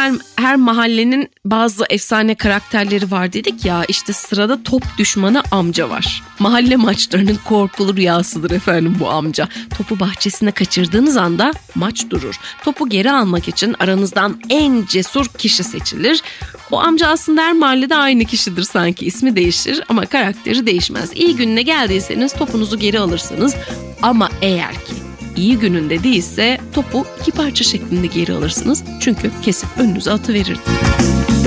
efendim her mahallenin bazı efsane karakterleri var dedik ya, işte sırada top düşmanı amca var. Mahalle maçlarının korkulu rüyasıdır efendim bu amca. Topu bahçesine kaçırdığınız anda maç durur. Topu geri almak için aranızdan en cesur kişi seçilir. O amca aslında her mahallede aynı kişidir sanki, ismi değişir ama karakteri değişmez. İyi gününe geldiyseniz topunuzu geri alırsınız ama eğer ki İyi gününde değilse topu 2 parça şeklinde geri alırsınız. Çünkü kesip önünüze atıverirdi.